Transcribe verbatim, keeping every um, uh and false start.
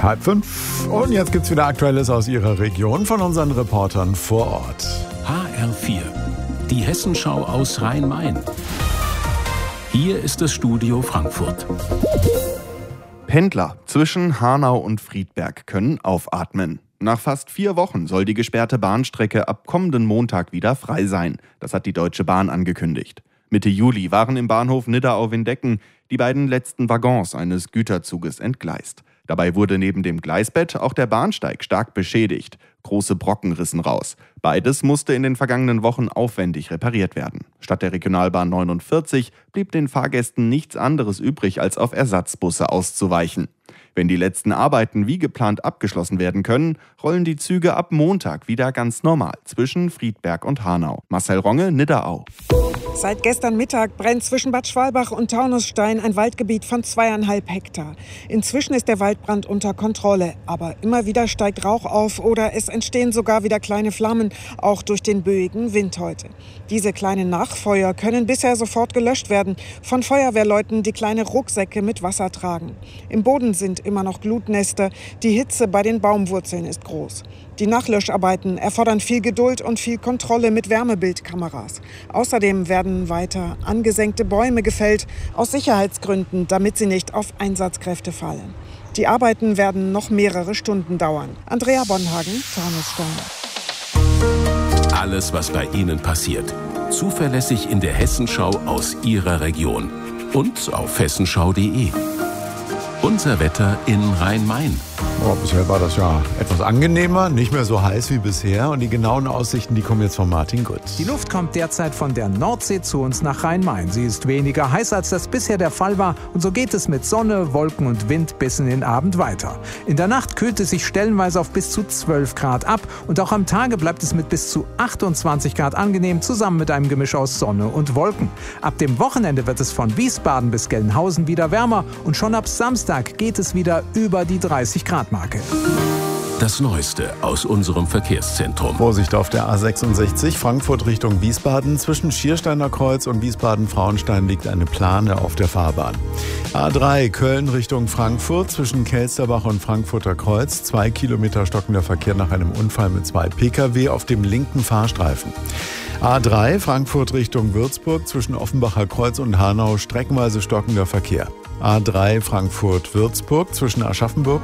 halb fünf. Und jetzt gibt's wieder Aktuelles aus Ihrer Region von unseren Reportern vor Ort. H R vier, die Hessenschau aus Rhein-Main. Hier ist das Studio Frankfurt. Pendler zwischen Hanau und Friedberg können aufatmen. Nach fast vier Wochen soll die gesperrte Bahnstrecke ab kommenden Montag wieder frei sein. Das hat die Deutsche Bahn angekündigt. Mitte Juli waren im Bahnhof Nidderau-Windecken die beiden letzten Waggons eines Güterzuges entgleist. Dabei wurde neben dem Gleisbett auch der Bahnsteig stark beschädigt. Große Brocken rissen raus. Beides musste in den vergangenen Wochen aufwendig repariert werden. Statt der Regionalbahn neunundvierzig blieb den Fahrgästen nichts anderes übrig, als auf Ersatzbusse auszuweichen. Wenn die letzten Arbeiten wie geplant abgeschlossen werden können, rollen die Züge ab Montag wieder ganz normal zwischen Friedberg und Hanau. Marcel Ronge, Nidderau. Seit gestern Mittag brennt zwischen Bad Schwalbach und Taunusstein ein Waldgebiet von zweieinhalb Hektar. Inzwischen ist der Waldbrand unter Kontrolle, aber immer wieder steigt Rauch auf oder es entstehen sogar wieder kleine Flammen, auch durch den böigen Wind heute. Diese kleinen Nachfeuer können bisher sofort gelöscht werden, von Feuerwehrleuten, die kleine Rucksäcke mit Wasser tragen. Im Boden sind immer noch Glutnester, die Hitze bei den Baumwurzeln ist groß. Die Nachlöscharbeiten erfordern viel Geduld und viel Kontrolle mit Wärmebildkameras. Außerdem werden weiter angesenkte Bäume gefällt, aus Sicherheitsgründen, damit sie nicht auf Einsatzkräfte fallen. Die Arbeiten werden noch mehrere Stunden dauern. Andrea Bonhagen, Taunusstein. Alles, was bei Ihnen passiert. Zuverlässig in der Hessenschau aus Ihrer Region. Und auf hessenschau punkt de. Unser Wetter in Rhein-Main. Oh, bisher war das ja etwas angenehmer, nicht mehr so heiß wie bisher. Und die genauen Aussichten, die kommen jetzt von Martin Gutz. Die Luft kommt derzeit von der Nordsee zu uns nach Rhein-Main. Sie ist weniger heiß, als das bisher der Fall war. Und so geht es mit Sonne, Wolken und Wind bis in den Abend weiter. In der Nacht kühlt es sich stellenweise auf bis zu zwölf Grad ab. Und auch am Tage bleibt es mit bis zu achtundzwanzig Grad angenehm, zusammen mit einem Gemisch aus Sonne und Wolken. Ab dem Wochenende wird es von Wiesbaden bis Gelnhausen wieder wärmer. Und schon ab Samstag geht es wieder über die dreißig Grad Marke. Das Neueste aus unserem Verkehrszentrum. Vorsicht auf der A sechsundsechzig, Frankfurt Richtung Wiesbaden. Zwischen Schiersteiner Kreuz und Wiesbaden-Frauenstein liegt eine Plane auf der Fahrbahn. A drei, Köln Richtung Frankfurt. Zwischen Kelsterbach und Frankfurter Kreuz. Zwei Kilometer stockender Verkehr nach einem Unfall mit zwei Pkw auf dem linken Fahrstreifen. A drei, Frankfurt Richtung Würzburg. Zwischen Offenbacher Kreuz und Hanau streckenweise stockender Verkehr. A drei, Frankfurt-Würzburg. Zwischen Aschaffenburg